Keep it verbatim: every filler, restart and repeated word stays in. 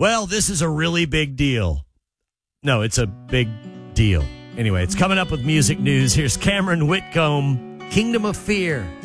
Well, this is a really big deal. No, it's a big deal. Anyway, it's coming up with music news. Here's Cameron Whitcomb, Kingdom of Fear.